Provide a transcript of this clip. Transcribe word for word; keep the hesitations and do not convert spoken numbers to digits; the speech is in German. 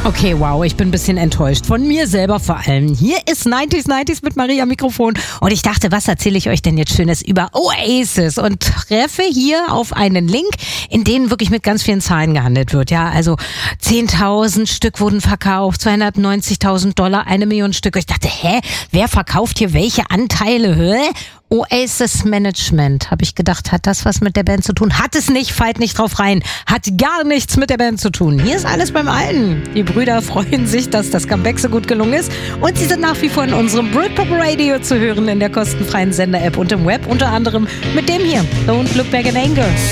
Okay, wow, ich bin ein bisschen enttäuscht. Von mir selber vor allem. Hier ist neunzig neunzig mit Maria am Mikrofon. Und ich dachte, was erzähle ich euch denn jetzt Schönes über Oasis? Und treffe hier auf einen Link, in dem wirklich mit ganz vielen Zahlen gehandelt wird. Ja, also zehntausend Stück wurden verkauft, zweihundertneunzigtausend Dollar, eine Million Stück. Ich dachte, hä, wer verkauft hier welche Anteile? Hä? Oasis Management, habe ich gedacht, hat das was mit der Band zu tun? Hat es nicht, fallt nicht drauf rein. Hat gar nichts mit der Band zu tun. Hier ist alles beim Alten. Die Brüder freuen sich, dass das Comeback so gut gelungen ist. Und sie sind nach wie vor in unserem Britpop Radio zu hören, in der kostenfreien Sender-App und im Web, unter anderem mit dem hier, Don't Look Back in Anger.